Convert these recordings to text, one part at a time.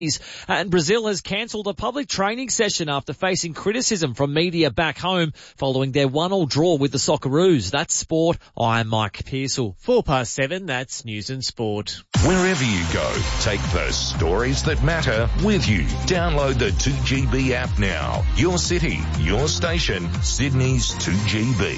And Brazil has cancelled a public training session after facing criticism from media back home following their 1-1 draw with the Socceroos. That's sport. I'm Mike Pearsall. 7:04, that's news and sport. Wherever you go, take the stories that matter with you. Download the 2GB app now. Your city, your station, Sydney's 2GB.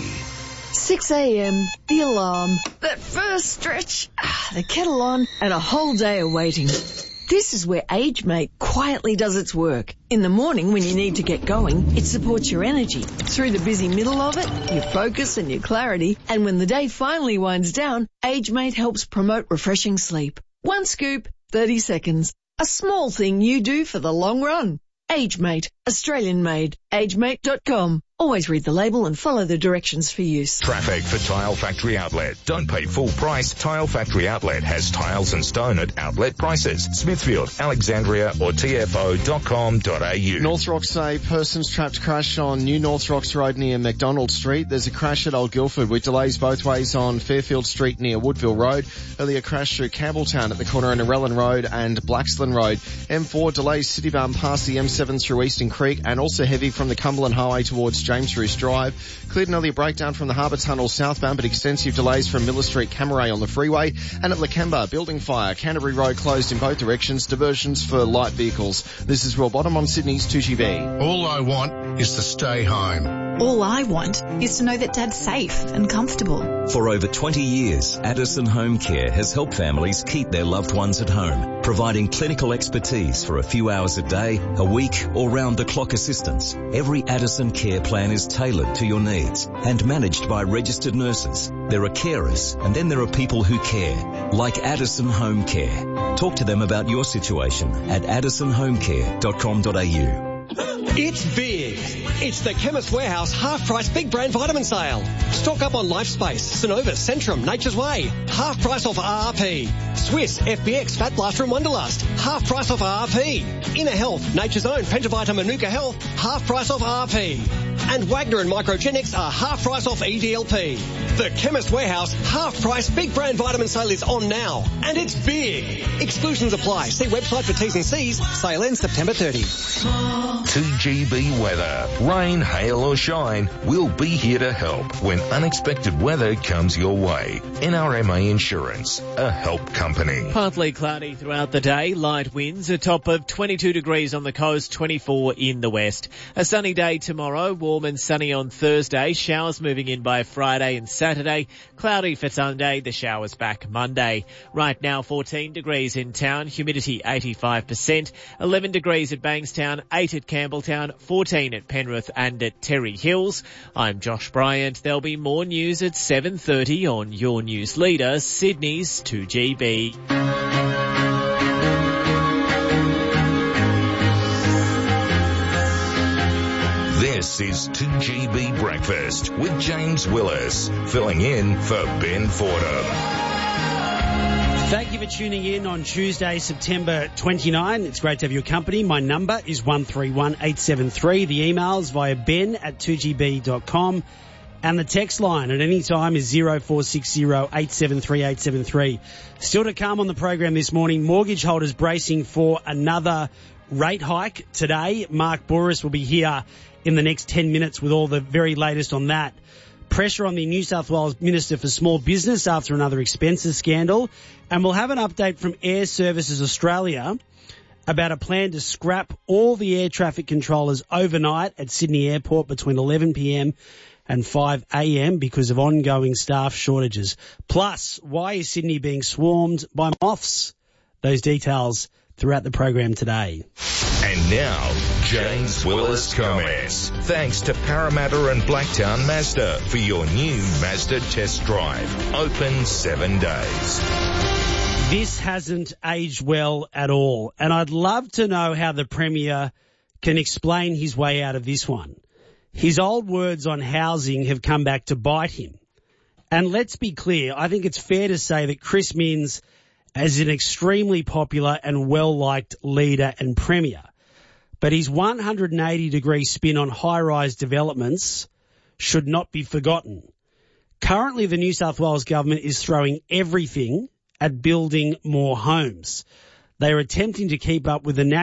6 a.m, the alarm, that first stretch, the kettle on, and a whole day of waiting. This is where AgeMate quietly does its work. In the morning when you need to get going, it supports your energy. Through the busy middle of it, your focus and your clarity. And when the day finally winds down, AgeMate helps promote refreshing sleep. One scoop, 30 seconds. A small thing you do for the long run. AgeMate, Australian made. AgeMate.com. Always read the label and follow the directions for use. Traffic for Tile Factory Outlet. Don't pay full price. Tile Factory Outlet has tiles and stone at outlet prices. Smithfield, Alexandria or tfo.com.au. North Rocks, a person's trapped crash on New North Rocks Road near McDonald Street. There's a crash at Old Guildford with delays both ways on Fairfield Street near Woodville Road. Earlier crash through Campbelltown at the corner of Narellan Road and Blaxland Road. M4 delays citybound past the M7 through Eastern Creek and also heavy from the Cumberland Highway towards James Roos Drive. Cleared an earlier breakdown from the Harbour Tunnel southbound, but extensive delays from Miller Street, Camaray on the freeway. And at Lakemba, building fire. Canterbury Road closed in both directions. Diversions for light vehicles. This is Will Bottom on Sydney's 2GB. All I want is to stay home. All I want is to know that Dad's safe and comfortable. For over 20 years, Addison Home Care has helped families keep their loved ones at home, providing clinical expertise for a few hours a day, a week, or round-the-clock assistance. Every Addison care plan is tailored to your needs and managed by registered nurses. There are carers, and then there are people who care, like Addison Home Care. Talk to them about your situation at addisonhomecare.com.au. It's big. It's the Chemist Warehouse half-price big brand vitamin sale. Stock up on LifeSpace, Synovus, Centrum, Nature's Way. Half price off RRP. Swiss, FBX, Fat Blaster and Wonderlust. Half price off RRP. Inner Health, Nature's Own, Pentavita, Manuka Health. Half price off RRP. And Wagner and Microgenics are half price off EDLP. The Chemist Warehouse half-price big brand vitamin sale is on now. And it's big. Exclusions apply. See website for T's and C's. Sale ends September 30. 2GB weather. Rain, hail or shine, we'll be here to help when unexpected weather comes your way. NRMA Insurance, a help company. Partly cloudy throughout the day. Light winds, a top of 22 degrees on the coast, 24 in the west. A sunny day tomorrow, warm and sunny on Thursday. Showers moving in by Friday and Saturday. Cloudy for Sunday, the showers back Monday. Right now 14 degrees in town, humidity 85%, 11 degrees at Bankstown, 8 at Campbelltown, 14 at Penrith and at Terry Hills. I'm Josh Bryant. There'll be more news at 7:30 on your news leader, Sydney's 2GB. This is 2GB Breakfast with James Willis, filling in for Ben Fordham. Thank you for tuning in on Tuesday, September 29. It's great to have your company. My number is 131873. The email's via ben@2gb.com. And the text line at any time is 0460 873 873. Still to come on the program this morning, mortgage holders bracing for another rate hike today. Mark Bouris will be here in the next 10 minutes with all the very latest on that. Pressure on the New South Wales Minister for Small Business after another expenses scandal. And we'll have an update from Air Services Australia about a plan to scrap all the air traffic controllers overnight at Sydney Airport between 11pm and 5am because of ongoing staff shortages. Plus, why is Sydney being swarmed by moths? Those details throughout the program today. And now, James Willis comments. Thanks to Parramatta and Blacktown Mazda for your new Mazda test drive. Open 7 days. This hasn't aged well at all, and I'd love to know how the Premier can explain his way out of this one. His old words on housing have come back to bite him. And let's be clear, I think it's fair to say that Chris Minns is an extremely popular and well-liked leader and Premier. But his 180-degree spin on high-rise developments should not be forgotten. Currently, the New South Wales government is throwing everything at building more homes. They are attempting to keep up with the